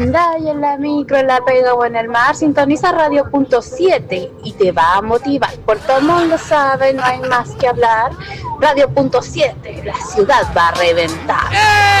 Y en la micro, en la pega o en el mar, sintoniza Radio.7 y te va a motivar. Por todo el mundo sabe, no hay más que hablar. Radio.7, la ciudad va a reventar.